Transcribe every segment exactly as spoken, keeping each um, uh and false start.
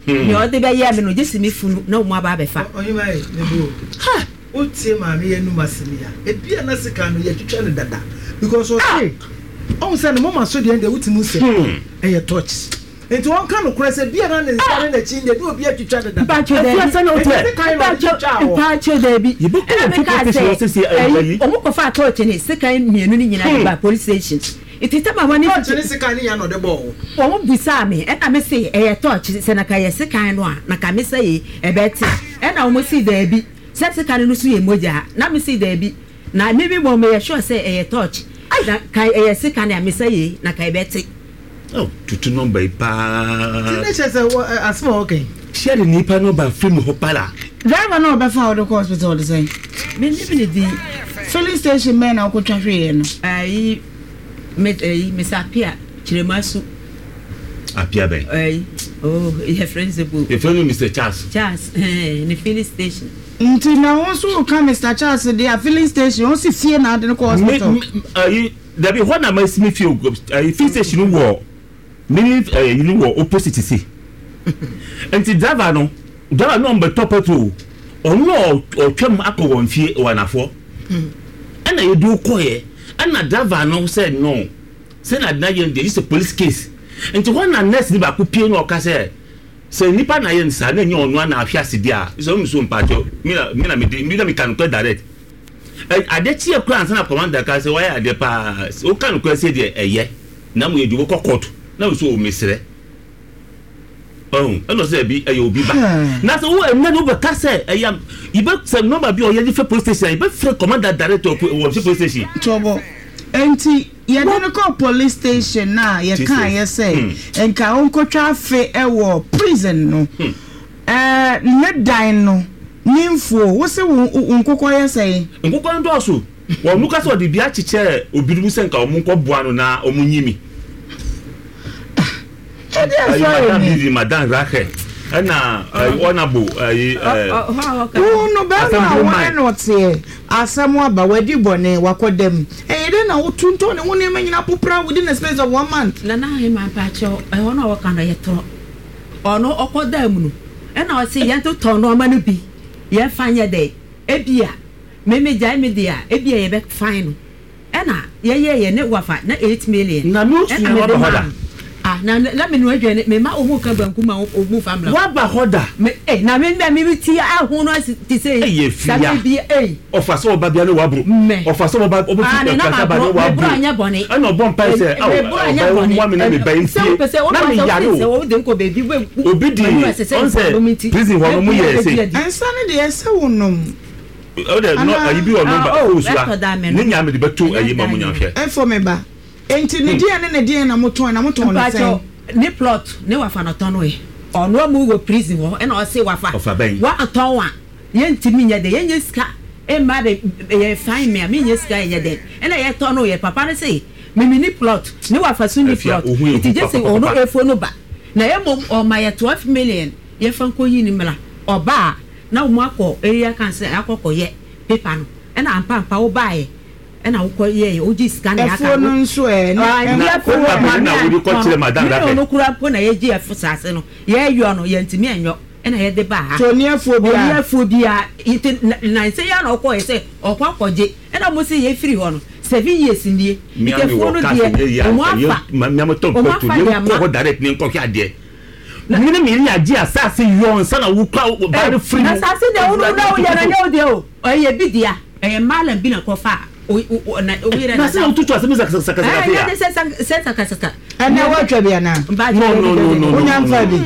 ni o de be ye me no je simi funu na mo aba be fa oyima e nebo ha o tie ma me yenu masimia e bia na sika no ye twetwa ne dada because o say on say no mama so de ende wutimu se e ye touch enti won kan no krese bia na ne sare na chi de do bia twetwa dada ba che de bia na o tie ba che de bi ye be ko professional se se ayi o mo ko fa touch ni sika mienu ni nyina ba police station it is time money touch ni sika ni ya no de bo o mo bisa me e na me say e ye touch se na ka ye sika no a na ka me say e beti e na o mo si da bi se sika no so ye moja na me si da bi na me bi mo me sure say e ye touch na ka e ye sika na me say na ka e beti oh tutu number pa tine che say asmo okay share the nipa number film ho pala driver no be fa the hospital the say me ni di filling station men na ko twahwe no ai me ai me sapia chiremasu apia ben ai oh your friends the book your friend Mister Charles Charles eh ni filling station nti na won so ka Mister Charles dey filling station won si fie na de ko hospital ai da bi ho na ma simi fie ai filling station wo ni eh ni wo opposite si nti driver no driver no mbe top petrol ono o twam akọ fie wanafo ana yedu koye ana driver no said no say na na yen there is a police case nti when na nurse ni ba ko pie no ka say say nipa na yen sa na nye onu na afia sidi a so mi so mpacho mi na mi na mi na mi kan ko direct ade tie kura ansa na commander ka say why ade pa o kan ko say de eye na mo yedu ko court na so o mesre oh eno say bi ayo bi ba na so wo na no be ka say eyam ibe say number bi o ye fe police station ibe free commander direct o police station tobo enti ye no ko police station na ye kan ye say enka onko twa fe e wo prison no eh ne dan no nimfo wo se nkokọ ye say nkokọ ndo so wo nuka so de bia chiche obiru se nka omunko boa no na omunyimi ede so ni madam Rachel ana honorable eh oh no ba na no tie asem aba wadi bone wakodem eh ede na wotunto ne woni manyina popra within the space of one month na na he man pa cho e hono wo kan ye tro ono okodam no e na o se ye to ton no ma no bi ye fanye de ebia me me jai me dia ebia ye be fine no e na ye ye ye ne wafa na eight million na no su no ba hoda ah na na me no adwane me ma omu ka banku ma omu family wa ba hoda me eh na me me me ti a hu no ti say sabe bi eh ofa so ba bia no wa bro ofa so ba obu ti ka ba no wa bro e no bon pa say ah o mo me na me ba nti na me yare o o de ko baby we obi di on say prison wo no mu ye say ansa ne de ese wonom o de no ayi bi o number o so a ni nya me de beto ayi ma mu nya hwe e for me ba enti ne dia ne ne dia na moton na moton na say ni plot ne wafa na ton we ono mu go prison wo e na o say wafa wa aton wa ye ntimi nya de ye nya ska e ma de ye fine me me nya ska ye de e na ye ton no ye papa ne say me ni plot ne wafa so ni plot it just say ono e fo no ba na ye mom o ma ye twelve million ye fan ko yi ni mla oba na mo akọ area kan say akọkọ ye paper no e na ampa ampa wo ba ye ena ukọ ye oji scan ya ka no nso e na ko ma na wo ko chire madam da no kura po na ye ji afu sase no ye yo no ye ntimi enyo ena ye de ba to ni afobia ni afobia ite na se ya no ko ye se okwa koje ena mo se ye free ho no seven years ndie ite fo no die mo afa me mo to ko to ye ko direct ni nko kia de ni na mi ri agi asase yo nsa na wo kwa ba free na sase de wo no na wo ya na ye o de o ye bidia e malam bi na ko fa o o na o wira na na tutu asemi saka saka saka ya se se saka saka ana wa twa bia na no no no no unya mfa bi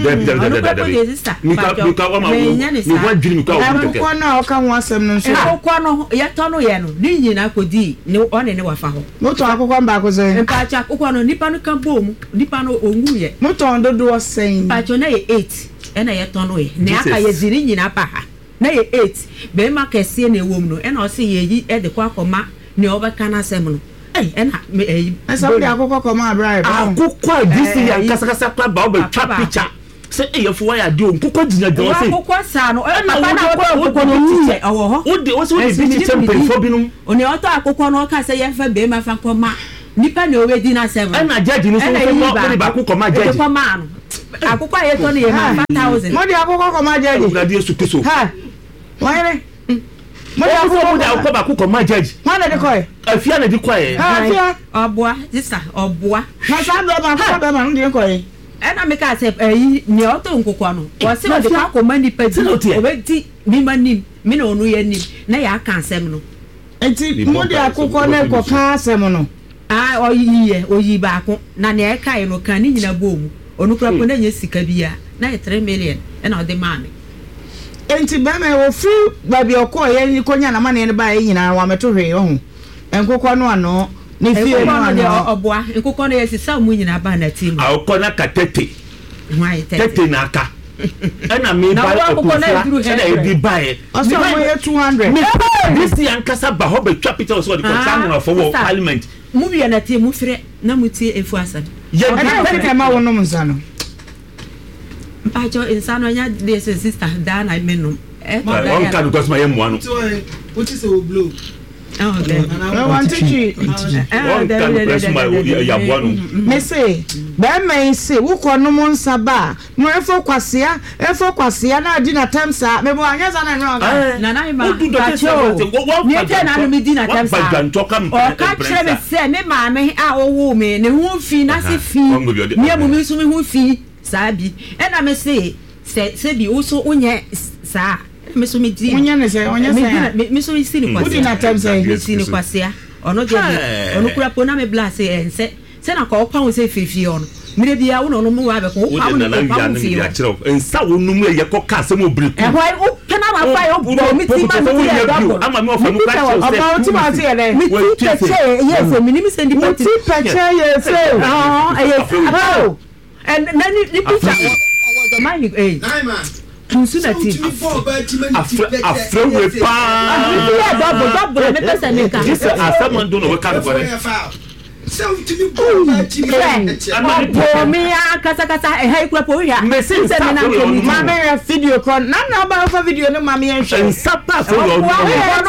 mi ka mi ka wa ma mi wa dwiri mi ka wa ko ko na o ka ho asem no so ko ko no ye to no ye no ni nyina kodi ni o ne ne wa fa ho mo to akokọ mba ko se mpa cha akokọ no nipa no kan bom nipa no ongu ye mo to ndodo o sen mpa cho na ye eight e na ye to no ye ne aka ye ziri nyina pa ha na ye eight be ma kese na ewom no e na o se ye yi e de kwa akoma ni oba kana sem no eh ena eh asa wo de akokọ koma abrai ba akokọ disi ya kasakasa kwa ba oba twa picture se eh yefo wa ya de o nkokọ ginya de o se akokọ sa no e na na akokọ no tiche owo ho o de o se o de tiche mpefo binum oni oto akokọ no ka se yefa be ma fa koma nipa na owe di na seven ena judge ni so so mo de ba akokọ ma judge koma no akukwa ye to ne ye ma five thousand mo di akukwa ko ma judge Ura die sukiso ha wire mo ya ko mo da ko ba ko ma judge mo na de ko e afia na di kwa e afia oboa sister oboa na sa do ma ko be ma no de ko e ena me ka se eh ni oto nkokwa no wo se o de kwa ko mani pa di obedi mi mani mi na onu ye ni na ya aka asem no enti mo di akukwa na ko ka asem no ah oyiye oyi ba ko na na e kai no kan ni nyina bomu onu kura ko na nya sika bia na e three million ena o de ma me enti ba me wo free ba bi okọ ye ni konya na ma ne ba ye nyina wa meto hwe ho enkokọ no ano ni fie no ano oboa enkokọ na ye sisa mu nyina ba na team a okọ na ka tete why tete tete na aka ena me ba okọ na e di ba e oso mo ye two hundred this yankasa ba ho be twa peter so the concern na for parliament mu bi na tie mu frɛ na mu tie efu asan ya na ka ma wono mza no mpacho insano nya de sister da na menum eh on ka because my mo ano what is a blow oh there no want to cheat on ka because my ya bo ano me say ba me say wo ko no mo nsa ba no efo kwasea efo kwasea na di na temsa me bo anya za na no na na ma mpacho ni te na no me di na temsa o ka kire me say me ma me a owo me ne hu fi na se fi me amu mi so me hu fi sabi ena me say se se bi wo so onye sa me so me di onye ne se onye se me so isi ni kwase udi na temsa isi ni kwase ono je ono kura po na me blase ense se na ko pa wo se fifi ono mire bia wo no no mu wa be ko pa wo no pa wo fi ensa wo num ye ko ka se mo bri e hoi o kana ma fa yo bo mi ti ma mi ti double ama me ofa mu ka che o ba o ti ma ti ele mi ti peche yes mi ni mi se ndi mi ti peche yes oh yes oh and then ni picture o do my eh kunsu na ti afra afra we pa ya double double me pesa me ka this asaman do no we ka go so to be born by Jimmy and me kasa kasa e hay kura po ya me se me na ko mi ma me video call na na ba fa video no ma me en hwe sapa so yo no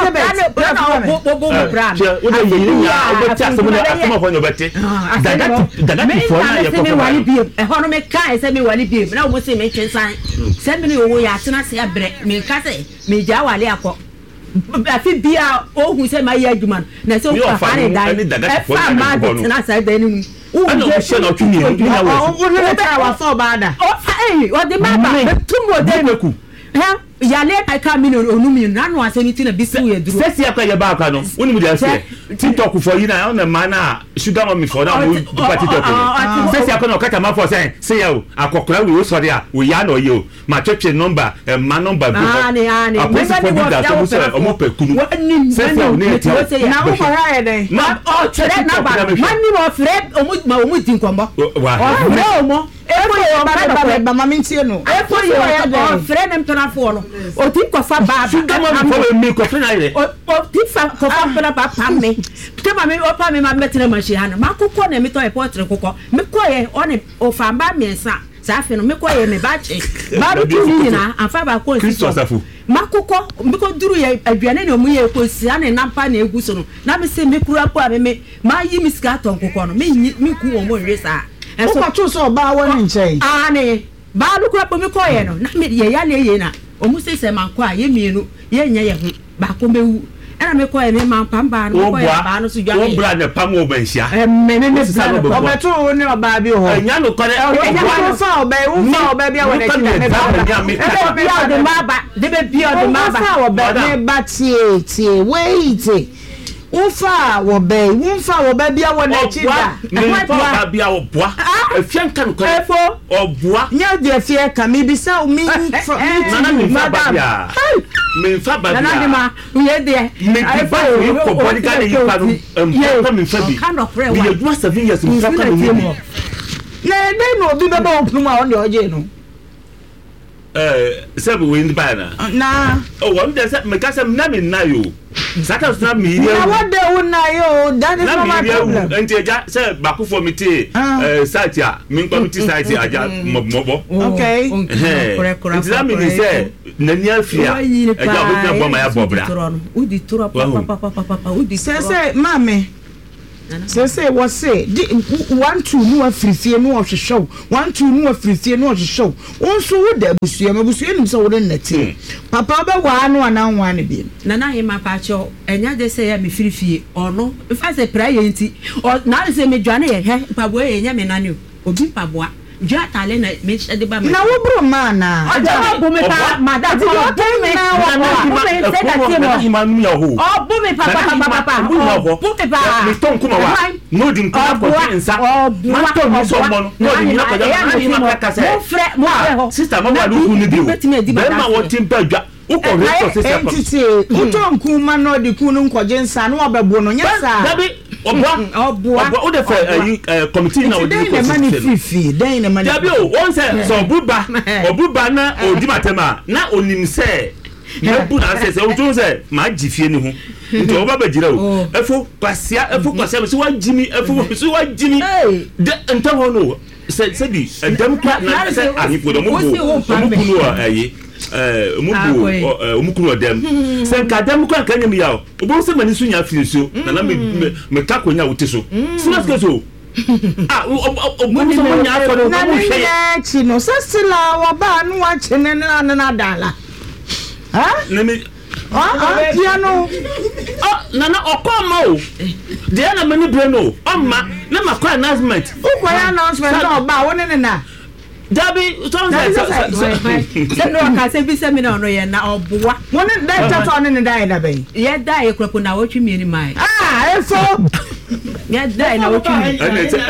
no bo bo mo bra o de yi ya o be tia so mo na asema ho no bete daga daga ti fo na ye ko me wali bi e ho no me ka e se me wali bi na o mo se me twensan se me no wo ya tena se abre me ka se me ja wali akọ afi bia o hu se ma ya adwuma na se o fa fa ne dai e fa ma de na sa da ni o je se na twini ni na wo o le ta wa so ba da o fa eh o de ma ba tumo de meku ha ya le ka ka mi no onu mi na no ase ni ti na bisu ye duro sesi akwa ye ba aka no oni mu de ase TikTok for you na na man na sugar mommy for na mo pa TikTok sesi akwa no kata ma for say say o akokora we so dia we ya no ye o ma twetwe number ma number bi ah ni ah ni me ba ni wo so o mo pe kunu sesi o ne ti na wo hora ye den na o chere na ba man ni mo fre o mo ma o mo din kombo wa o mo efo yo ba ba ba ma mintie no efo yo o fre nem tona fo no o ti ko fa ba sugar mommy for me ko fre na ile o ti fa ko fa na pa pa me te ma me o pa me ma metre ma shi hana ma kokko na me to e portrait kokko me ko ye o ne o fa ba me nsa sa afi no me ko ye me ba che ba ru tu ni na afa ba ko nsi ma kokko me ko duru ye aduane na omu ye ko si ana na pa na egu so no na me se me kura po a me me ma yi mi ska ton kokko no me me ku wo mo nwe sa o ko tu so ba wa ni nche ah ne ba ru kura po me ko ye no na me ye ya le ye na omu se se man ko a ye mienu ye nya ye hu ba ko mewu era me ko e me man pamba no ko ya ba no su jwa o bra ne pam o banhia eh me me me o beto o ne oba bi ho enya no ko ne o fa oba o fa oba bi a wona ki ne ba e be bi o de maba de be bi o de maba o fa oba ne ba tie tie wait ufa wo be unfa wo be bia wo na chi da me fa bia wo boa afia kan ko efo oboa nya de afia ka me bisa mi nana me fa bia me fa bia nana de ma ye de me fa ko body ka yi pa no em me fa bi me ye do seven years me fa ka me na de no bi be ba opunu ma on de oje no eh sabe we in bana na oh one day me ka say na me na yo saka so na me ye na what de una yo that is not my problem enti eja say back for me te eh site a me npa me te site aja mobo okay correct correct enti na me say na ni afia eja o be bo ma ya bobra udi turo papa papa papa udi say say mame say say what say one two no afirifie no ohwehwe one two no afirifie no ohwehwe wonso wo da busua mabusua nim so wo den nati papa ba wa no ana nwa ne bi na na hima pa cho enya de say ya me firifie ono fa say prayer nti na say me dwane ye he pabo ye nya me nane obi paboa ja tale na me de ba me na wo bro ma na aja bo me pa madam wo bo me na wo me say that you know hima nu ya ho oh bo me papa papa papa bo me pa me ton kuma wa no din kuma ko nsa ma ton mi so mo no din na ko ja na hima ka say mo fre mo fre ho sister mo wa lu ku ni bi o be ma wo tin pa dwa uko resto sister pa entity uton kuma no de ku no nkoje nsa no obebo no nya sa dabi obo obo o de fe committee na o di ko mani fifi den na mani dabi o won say so buba obuba na odi matema na onim say na bu na say say o tun say ma jifie ni ho nti o ba ba jira o efo kwasia efo kwasia so wa jimi efo so wa jimi de nta ho no say say bi dem kwa na say anipo do mo bo mo bu no ayi eh umubu umukuru odem se nka dem kwa kan nyem ya obo se mani sunya fiso na na me me takonya wotiso sina skeso ah obo se manya afọ no na ne chi no sasila wa ba no wa chene na na dala ha na me ah piano ah na na okoma o de na mani breno amma na makwa announcement ukwa announcement no ba woni ne na Dabi so say no ka say bi say me no ye na oboa woni da tato on ne dai da ben ye dai ekropo na wotwi mi ni mai ah efo ye dai na wotwi mi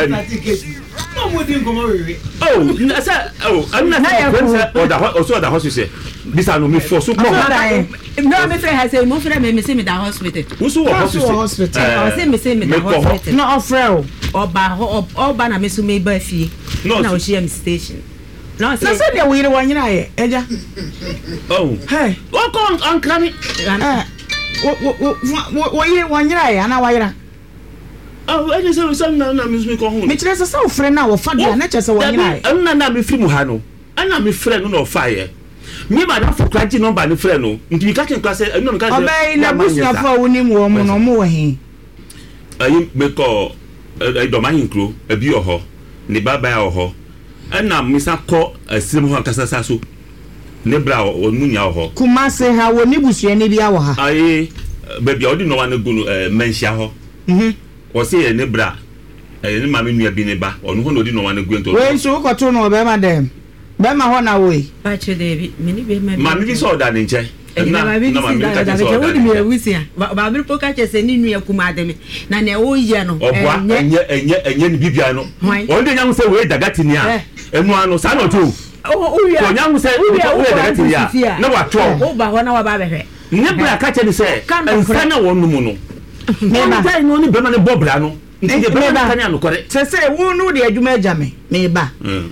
no mo din ko mo wewe oh na say oh anna say o da o so da hospital bisa no me for so ko no me say ha say mo fere me me say me da hospital wo so hospital o say me say me da hospital no ofrel oba oba na me so me ba fie na o share me station no say say dey we wan nyina ye eja oh hey o ko an krami eh wo wo wo ye wan nyina ye ana wa yira oh any say so na na me so me ko hu me kire say so frɛ na wo fa dia na kire say wan nyina ye na na me firi mu ha no ana me frɛ no na o fa ye me ma da for kwaji number ni frɛ no nti mi ka ken kwa say no me ka say obey na busia fa woni mu wo mu no mu wo he ayi me ko do ma hinkro abi oho ni baba ya oho ana misa ko asirim ho kasasa so ne bra onunya oho kuma se ha woni busua ni bia wo ha ayi baby odi no wa na gunu menhia ho mhm o se ye ne bra eh ne ma me nua bi ne ba onu ho no odi no wa na gu ento we so ko to no be ma dem be ma ho na we pa che David me ni be ma ma mi bi so da ne nche na ma bi si da da je wodi me awusia ba bi po ka che se ni nua kuma ademe na na wo ye no enye enye enye ni bibia no o de nyam se we dagati ni a enu ano sa no to o wi a nyam se we dagati ni a na wa to o ba ho na wa ba behwe ne bra ka che ni se ensa na wo numu no me ba dai no ni be ma ne bobra no nti de be ma kan ya no kore se se wo nu de adwuma agame me ba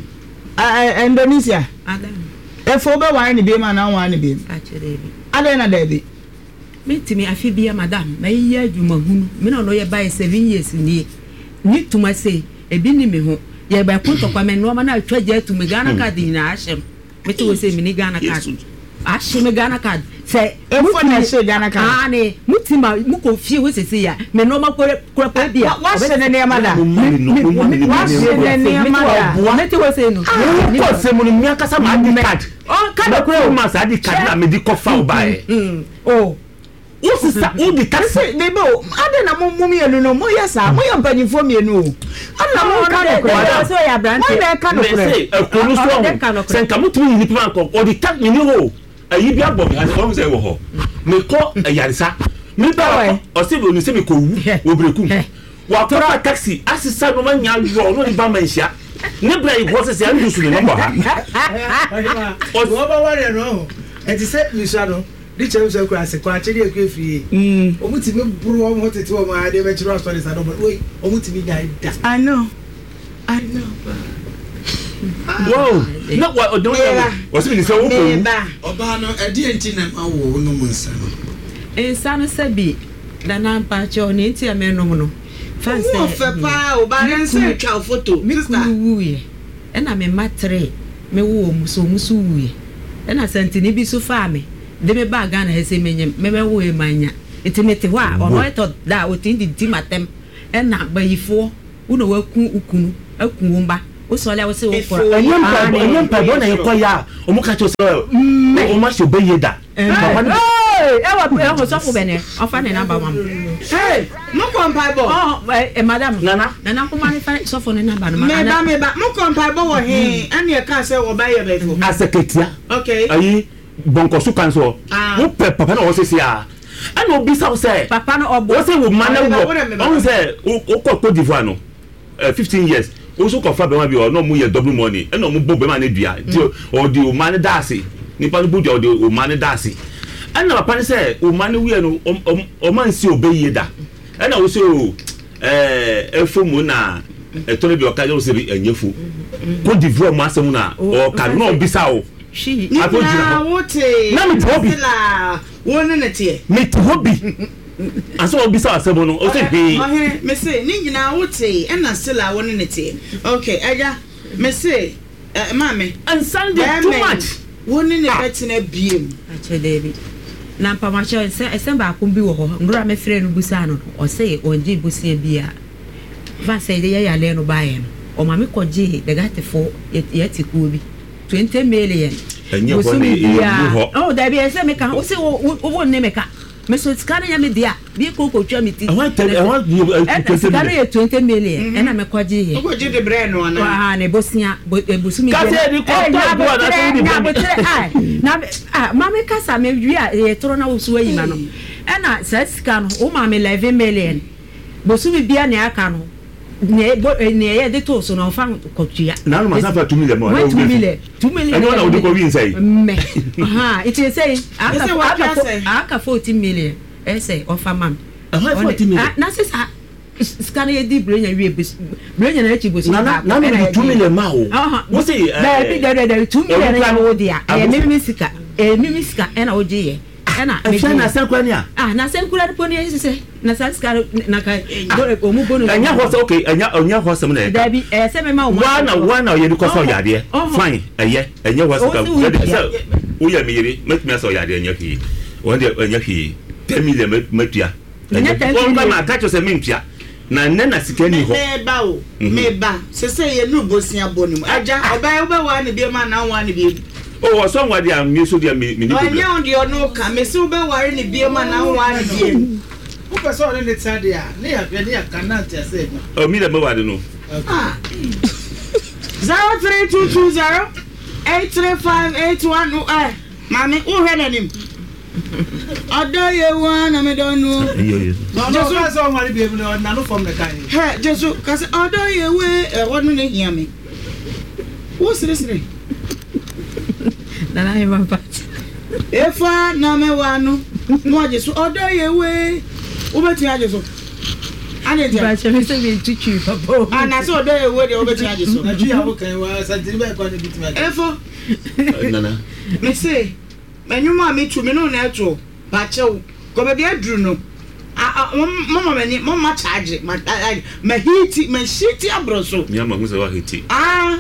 eh Indonesia adam efo be wa ni be ma na wa ni be a che David ada na David me timi afi bia madam na yi adwuma hunu me no no ye buy seven years ni ni tuma se ebi ni me ho ye ba kunto kwa me no ma na atwa je tu me Ghana card ni na ahyem me to we se me ni Ghana card ahyem me Ghana card se efo na she Ghana card ah ne mutima mu ko fie we se se ya me no ma kore kore pa bia wa se ne ne ma da wa se ne ne ma da me to we se no ni ko se mu ni mi akasa ma di card oh card ko ma sa di card na me di ko fa o ba e oh wo sisa wo di taxi ne bo ade na mo mo mienu no mo yesa mo yam panifo mienu o ana mo ka no ko so ya brand mo na ka no ko se e ko no so sen ka mutu ni plan ko o di tax ni ho ayi bi abo mi o se wo ho me ko yarisa mi ba o se bo ni se me ko wu wo breku wa ko taxi asisa no ma nya yo no ni ba ma nsia ne bra i ho se se andu su ni no ha o ba wa re no e ti se mi sha no di chem se kwa se kwa chiri ekwe fie mm omuti me buru o mo tete o ma de me chiro story sa do but wait omuti mi nya da I know I know wow no what don't o se ni se wo ko oba no e di enti na ma wo no mu nsa no e sa no se bi da na pa cho ni enti me no no fan se o fe pa o ba na se twa photo sister wu ye e na me matre me wo muso muso wu ye e na santini bi so fa me de me ba Ghana he se menyem me me wo e manya intimate wa ono eto da o tin di matem ɛna bayifo wo na waku ukunu aku womba wo so le wo se wo kora ɛnyɛ mpa ɛnyɛ mpa bɔ na yɛkɔ ya ɔmo ka kyerɛ sɛ ɔmo ahyɛ bɛyɛ da papa no ɛwɔ ɛwɔ sɔfo bɛnɛ ɔfa ne namba mam hey mo kompai bo oh eh madam nana nana ko mani fa sɔfo ne namba no ma me ba me ba mo kompai bo wo he ɛne e ka sɛ wo ba yɛ bɛfo aseketia okay ayi bonko su kan so wo pe papa na wo sisi a ɛna obi sa wo sɛ papa no ɔbɔ wo sɛ wo ma na wo ɔn sɛ wo kɔ Cote d'Ivoire no fifteen years wo so kɔ fa bɛma bi ɔno mu yɛ double money ɛna ɔmo bo bɛma ne dua ti ɔdi o ma ne daase nipa no bu di ɔdi o ma ne daase ɛna papa ne sɛ o ma ne wiye no ɔma nsi obɛyie da ɛna wo so ɛɛ efo mu na ɛtɔre bi ɔka yɛ wo sɛ ɛnyɛfo Cote d'Ivoire mu asɛm na ɔka no obisa wo she na wote na me tobi la woni ne tie me tobi aso obisa asɛm no o sɛ hwee ɔhe me se ni nyina wote ɛna sila woni ne tie okay ɛja me se maame ansan de too much woni ne betina biem ache debi na mpamacho ese ese ba ko bi wo ho ndura me frɛ no busa no o se onje busia bia va se de ya le no bae no o ma me koje de gatefo yeti ku bi twenty million enye ho ne e ho oh da bi ese me ka o se wo ne me ka me so skana ya me dia bi ko ko twa me ti I want I want you skana twenty million ena me koje he ko je de bre no ana wa na bosia busu mi ka se ni ko to bo na se ni na botre ai na ah ma me kasa me wi a e toro na wo so ayi ma no ena sa sika no o ma me eleven million bosu mi bia na aka no ne ne ye de to so no fa ko tua na no masa fa two million mo two million two million eno na odi ko wi nsai me aha it is say aka aka fourteen million ese ofa mam fourteen million na sisa scan ye di blenya wi blenya na chi bosi na na no two million ma o wo say eh bi de de two million na wo dia e mi mi sika e mi mi sika e na wo je ye na me na sen kwani a ah na sen kula po ni sise na sa sika na ka o mu bonu anya ho se okay anya anya ho se mo na da bi eh se me ma o wa na wa na ye di ko so yade fine eye anya ho se ka wo ya mi yiri metumi aso yade anya fi won de anya fi ten million metua won ba ma ka cho se mentua na nne na sika ni ho me ba o me ba se se ye nu bosia bonim aja oba oba wa ne bi ma na wa ne bi oh was someone there me so there me me no nya on de ono ka me se oba ware ne bi ma na wa ne bi o pe so ne tsa de a ne ya pe ne ya kana ti ase no oh me le me wade no ah zero three two two zero eight three five eight one eh mami o he na nim odo ye wa na me don no jesu ka so wari bi em na no from the kan he jesu ka se odo ye we e wonu ne hia me wo sire sire na na e papa efa na me wa no mo jesu odo ye we wo beti a jesu ane dia ba che me se bi tutu papa ana so odo ye we de wo beti a jesu na ju ya wo kan wa sa diri ba kwa ne bitima efo nana me say menuma me tu me no na eto ba chew ko be dia duru no mama mani mama charge ma ma hiti ma shiti abroso mi ama musa wa hiti ah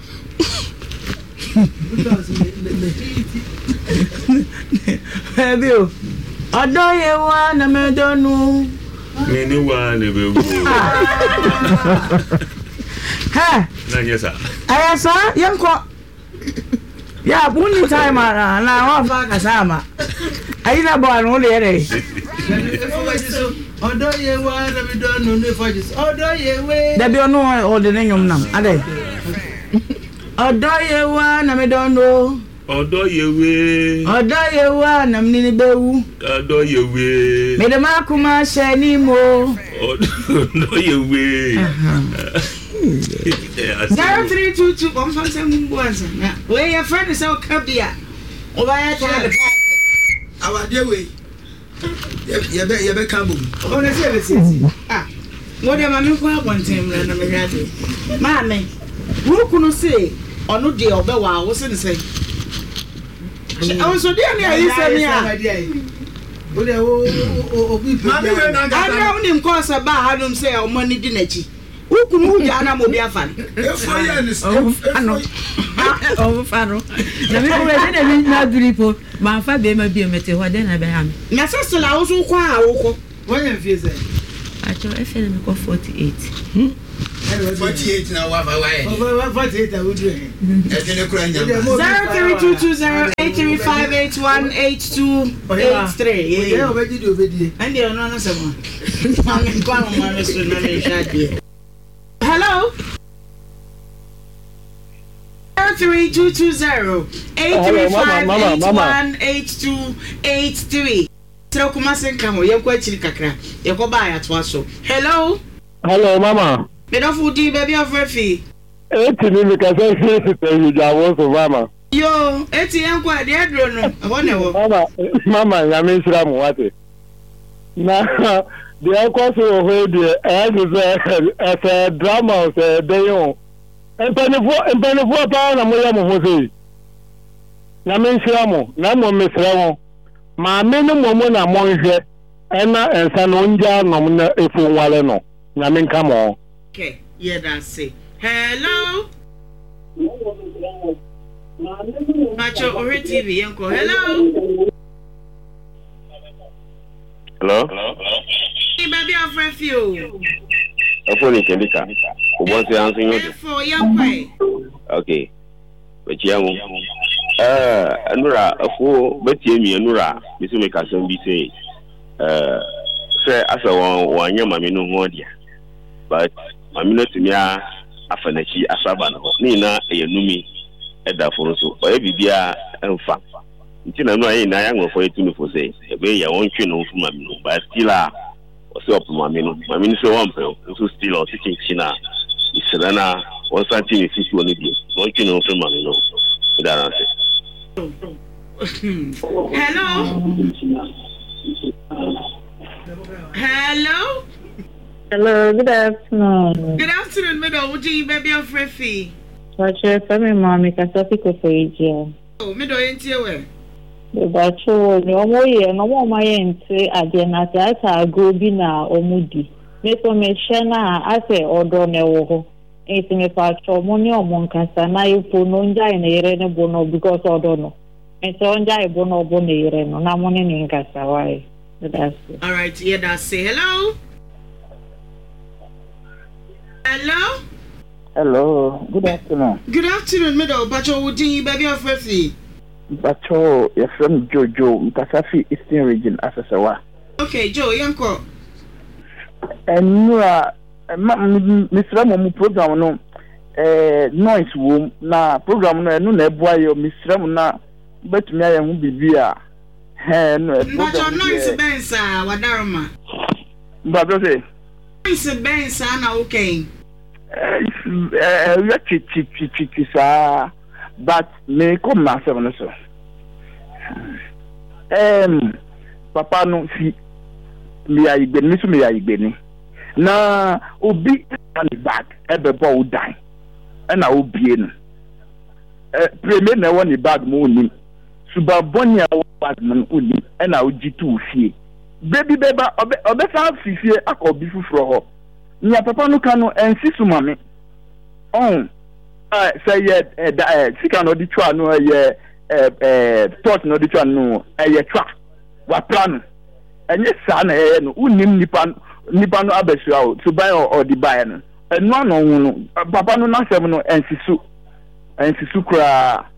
baby odo ye wa na me donu me ni wa ne be go ha na nyesa ayasa yanko ya buni time ara na wa fa kasama ayina bo anu le re odo ye wa na me donu ne fa jis odo ye we da bi onu o de nyom nam ade odo ye wa na me donu odo ye we odo ye wa na me ni bewu odo ye we me de makuma she ni mo odo ye we zero three two two I'm from some boys na we your friend is so kabia o ba ya ta de awade we ye be ye be kambo o na se be se ah mo de ma me ko abontem na me hwade ma me wo kunu se onu de obe wa wo se ne se awon so de ni ayi se ni a o de o o bi pe ana unim ko se ba hanum se o mo ni di nachi ukunu uja na mo bi afan efo ye ni ano o faro na me ko we de na na duripo ma fa be ma bi mete ho de na be ha me na se se la wo so kwa a wo ko wọ́n yẹn fi ẹsẹ̀. Pacho F N ko forty-eight. Hmm? forty-eight now wa fa wa e. forty-eight I would do. E dey kura nya. zero three two two zero eight three five eight one eight two eight three. Yeah, obedi do obedi. And they no no say mo. Mami kwa mo ma so na le shade. Hello. zero three two two zero eight three five eight one eight two eight three. Tro kuma senka ho ye kwa chiri kakra. Ye ko ba ya to aso. Hello. Hello mama. Me do fudi baby of refi. Eti ni mi ka se fi te yu jawo so mama. Yo, eti en kwa de adro no. Ho ne wo. Mama, mama ya me sira mu wate. Na de akwa so ho de e se e drama o se de yo. Empanifo empanifo pa na mo ya mo ho se. Na me sira mu, na mo me sira mo. Ma me no mo mo na mo nhwe. Ena ensa no nja no na efu nwale no. Na me nka mo. Okay, yeah, that's it. Hello. Macho Ore T V, yanko. Hello. Hello. Hey, baby, I'm friend you. Apo ni kendika. Ubo se ansu nyote. For yanko. Okay. Bechiamu. Eh, anura afo betie mi anura, bisu me kasam bi say eh say asa won wanya mame no ho dia. But mame no timi a afanachi asaba no. Ni na eyenumi eda foro so. Oye bibia emfa. Nti na no ayi na ya ngofo etumi fo say e be ya won twe no fu mame no. But still a o se opo mame no. Mame no so won pe o so still o teaching china. Iselana one santi ni fifty one bi. Won twe no fu mame no. That answer. Hello. Hello. Hello. Good afternoon. Good afternoon, Mido. Would you baby of Refi? What's your family, mommy? Casafi ko for you. Oh, Mido, ain't you aware? But you no more year, no more my entry again at that. I go be now or moody. Make a mention. I say, or don't know. It's me pacho money or monkasa na ipo nonja ine irene bono because I don't know. And so onja bono bono irene na money ni nkasa why. That's it. All right, yeah, that's it. Hello. Hello. Hello. Good afternoon. Good afternoon, Mido. Pacho Woody, baby of Refi. Pacho, your friend Jojo, Mkasafi Eastern Region, Asasawa. Okay, Joe, yanko. And you are. Mister Mo program no eh noise wo na program no no na eboa yo Mister Mo na betumi aye hu bibia he no program noise bensa wadaroma ba bro say noise bensa na okay eh ya chi chi chi chi sa but me come myself no so em papa no fi mi ayi gbe ni so mi ayi gbe ni na obi and bag ebe bo dan na obie no eh premier na woni bag mo ni suba boni a bag no oni na ogitu fie baby beba obe obe fa fifie akobi fufuro ho nya papa no ka no ensi sumame on eh say eh sika no di twa no eh eh tot no di twa no eh twa wa plan enye sa na eh no unim nipa nipa no abesua o to buy or the buy no enu ano hu no papa no na sem no ensisu ensisu kra